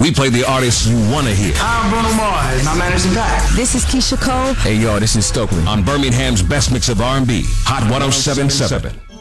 We play the artists you want to hear. I'm Bruno Mars. I'm Anderson .Paak. This is Keisha Cole. Hey, yo, this is Stokely. On Birmingham's best mix of R&B, Hot 107.7.